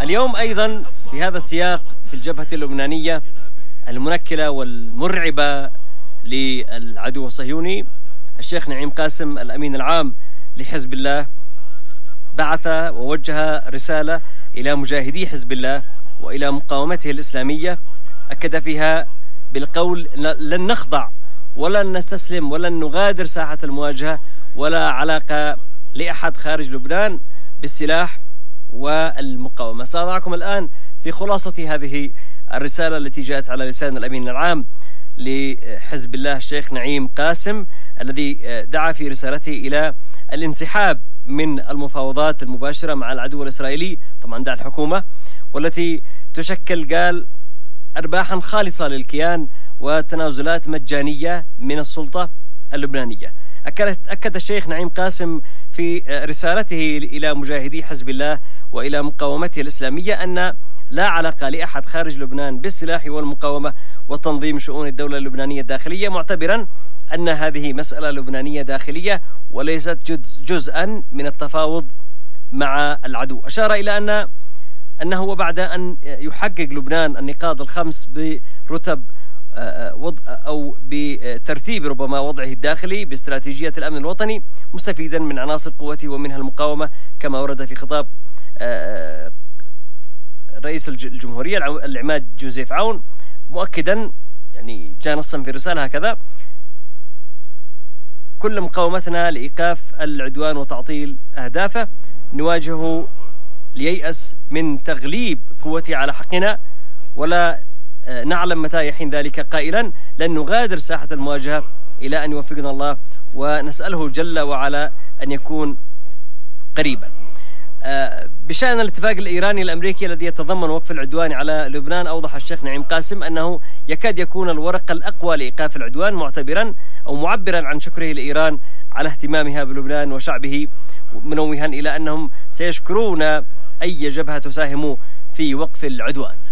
اليوم أيضا في هذا السياق في الجبهة اللبنانية المنكلة والمرعبة للعدو الصهيوني، الشيخ نعيم قاسم الأمين العام لحزب الله بعث ووجه رسالة إلى مجاهدي حزب الله وإلى مقاومته الإسلامية، أكد فيها بالقول: لن نخضع ولن نستسلم ولن نغادر ساحة المواجهة، ولا علاقة لأحد خارج لبنان بالسلاح والمقاومة. سأضعكم الآن في خلاصة هذه الرسالة التي جاءت على لسان الأمين العام لحزب الله الشيخ نعيم قاسم، الذي دعا في رسالته إلى الانسحاب من المفاوضات المباشرة مع العدو الإسرائيلي، طبعا دع الحكومة، والتي تشكل قال أرباحا خالصة للكيان وتنازلات مجانية من السلطة اللبنانية. أكد الشيخ نعيم قاسم في رسالته إلى مجاهدي حزب الله وإلى مقاومته الإسلامية أن لا علاقة لأحد خارج لبنان بالسلاح والمقاومة وتنظيم شؤون الدولة اللبنانية الداخلية، معتبرا أن هذه مسألة لبنانية داخلية وليست جزءا من التفاوض مع العدو. أشار إلى أنه وبعد أن يحقق لبنان النقاط الخمس برتب أو بترتيب ربما وضعه الداخلي باستراتيجية الأمن الوطني، مستفيدا من عناصر قوته ومنها المقاومة، كما ورد في خطاب رئيس الجمهورية العماد جوزيف عون، مؤكدا يعني جاء نصا في الرسالة هكذا: كل مقاومتنا لإيقاف العدوان وتعطيل أهدافه، نواجهه لييأس من تغليب قوتي على حقنا، ولا نعلم متى يحين ذلك، قائلا: لن نغادر ساحة المواجهة إلى أن يوفقنا الله، ونسأله جل وعلا أن يكون قريبا. بشأن الاتفاق الإيراني الأمريكي الذي يتضمن وقف العدوان على لبنان، أوضح الشيخ نعيم قاسم أنه يكاد يكون الورقة الأقوى لإيقاف العدوان، معبرا عن شكره لإيران على اهتمامها بلبنان وشعبه، منوها إلى أنهم سيشكرون أي جبهة تساهم في وقف العدوان.